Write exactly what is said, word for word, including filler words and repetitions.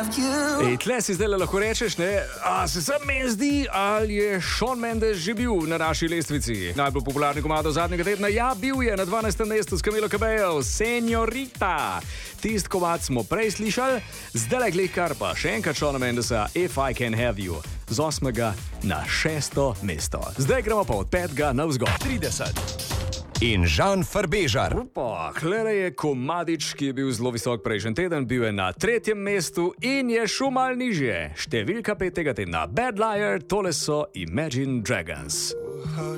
Ej, tle si zdaj lahko rečeš, ne, a se sam meni zdi, ali je Shawn Mendes že bil na naši lestvici. Najbolj popularni komado zadnjega tedna, ja, bil je na dvanajstem mestu s Camilo Cabello, Señorita. Tist komad smo prej slišali, zdaj glej kar pa še enkrat Shawna Mendesa, If I Can Have You, z osmega na šesto mesto. Zdaj gremo pa od petega na vzgor. trideset. In Žan Farbežar. Upa, hlere je komadič, ki je bil zelo visok prejšnji teden, bil je na tretjem mestu in je šel mal nižje. Številka pet tega tedna, Bad Liar, tole so Imagine Dragons. How